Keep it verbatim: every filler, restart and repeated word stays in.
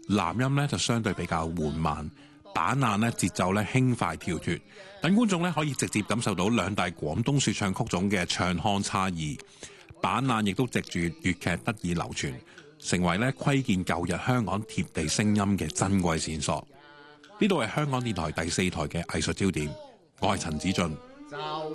男音咧就相對比較緩慢，板眼咧節奏咧輕快跳脫，等觀眾咧可以直接感受到兩大廣東說唱曲種嘅唱腔差異。板眼亦都藉住粵劇得以流傳，成為咧窺見舊日香港貼地聲音嘅珍貴線索。呢度係香港電台第四台嘅藝術焦點，我係陳子俊。